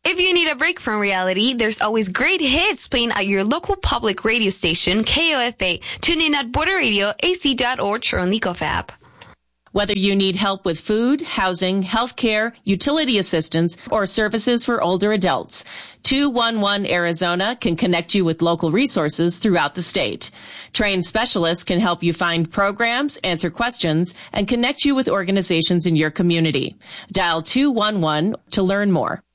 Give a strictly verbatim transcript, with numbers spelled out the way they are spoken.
If you need a break from reality, there's always great hits playing at your local public radio station, K O F A. Tune in at Border Radio, A C dot org, or on the Go app. Whether you need help with food, housing, healthcare, utility assistance, or services for older adults, two one one Arizona can connect you with local resources throughout the state. Trained specialists can help you find programs, answer questions, and connect you with organizations in your community. Dial two one one to learn more.